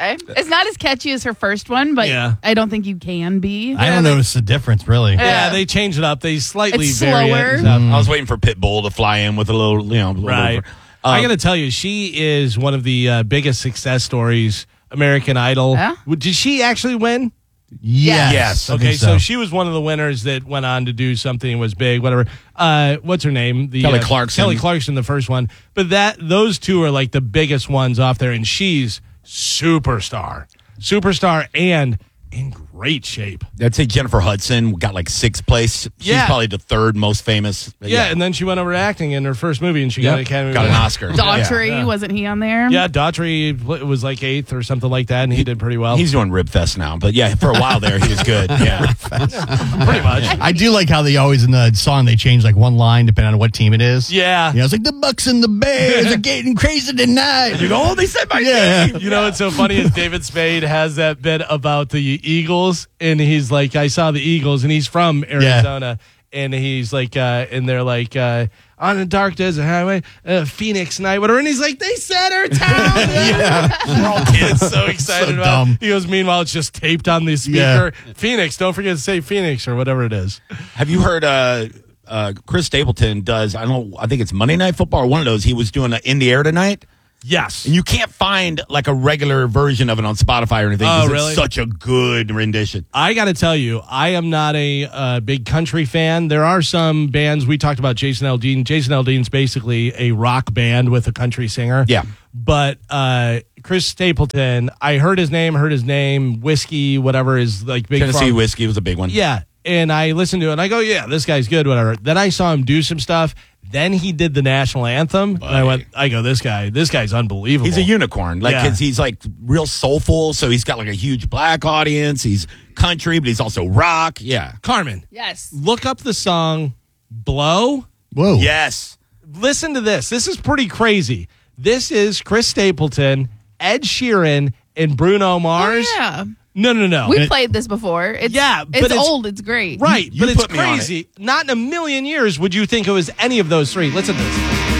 Okay. It's not as catchy as her first one, but I don't think you can be. I don't notice the difference, really. Yeah, they changed it up. They slightly It's vary slower. it. I was waiting for Pitbull to fly in with a little, Right. I got to tell you, she is one of the biggest success stories, American Idol. Yeah? Did she actually win? Yes. I Okay, think so she was one of the winners that went on to do something was big, whatever. What's her name? Kelly Clarkson. Kelly Clarkson, the first one. But those two are like the biggest ones off there, and she's superstar and in great shape. I'd say Jennifer Hudson got like 6th place. She's probably the 3rd most famous. Yeah, and then she went over to acting in her first movie, and she got an Academy got an Award. Oscar. Daughtry, wasn't he on there? Yeah, Daughtry was like 8th or something like that, and he did pretty well. He's doing Rib Fest now, but yeah, for a while there, he was good. Yeah, pretty much. I do like how they always in the song they change like one line depending on what team it is. Yeah. It's like the Bucks and the Bears are getting crazy tonight. You go, they said my name. You know what's so funny is David Spade has that bit about the Eagles, and he's like, I saw the Eagles, and he's from Arizona, and he's like, and they're like, on a dark desert highway, Phoenix night, whatever, and he's like, they said our town. We're all kids so excited about it. He goes, meanwhile, it's just taped on the speaker. Phoenix, don't forget to say Phoenix or whatever it is. Have you heard Chris Stapleton does, I think it's Monday Night Football or one of those, he was doing In the Air Tonight? Yes. And you can't find like a regular version of it on Spotify or anything. Oh, It's really? such a good rendition. I got to tell you, I am not a big country fan. There are some bands. We talked about Jason Aldean. Jason Aldean's basically a rock band with a country singer. Yeah. But Chris Stapleton, I heard his name, Whiskey, whatever is like big. Tennessee Whiskey was a big one. Yeah. And I listened to it and I go, yeah, this guy's good, whatever. Then I saw him do some stuff. Then he did the national anthem. And I go, this guy's unbelievable. He's a unicorn. Like he's like real soulful. So he's got like a huge black audience. He's country, but he's also rock. Yeah. Carmen. Yes. Look up the song Blow. Whoa. Yes. Listen to this. This is pretty crazy. This is Chris Stapleton, Ed Sheeran, and Bruno Mars. Oh, yeah. No. We played this before. It's old. It's great. Right, You but it's put me on it. crazy. Not in a million years would you think it was any of those three. Listen to this.